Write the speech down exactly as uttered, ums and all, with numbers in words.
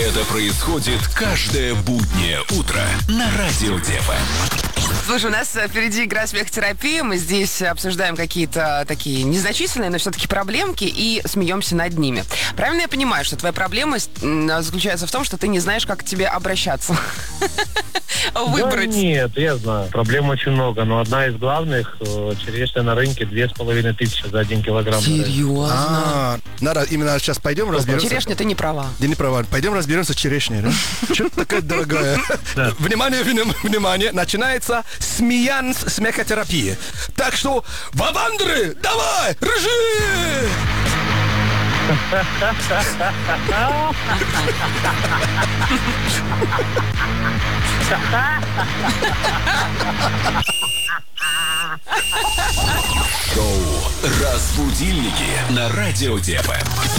Это происходит каждое буднее утро на Радио ДФМ. Слушай, у нас впереди игра «Смехотерапия». Мы здесь обсуждаем какие-то такие незначительные, но все-таки проблемки и смеемся над ними. Правильно я понимаю, что твоя проблема заключается в том, что ты не знаешь, как к тебе обращаться? Выбрать. Да нет, я знаю. Проблем очень много, но одна из главных э, черешня на рынке две с половиной тысячи за один килограмм. Серьезно? А, надо именно сейчас пойдем разберемся. Черешня, ты не права. Я не права. Пойдем разберемся с черешней, да? Что-то такая дорогая. Внимание, внимание. Начинается смеянс смехотерапии. Так что, вавандры, давай, ржи! Шоу «Разбудильники» на Радио ДФМ.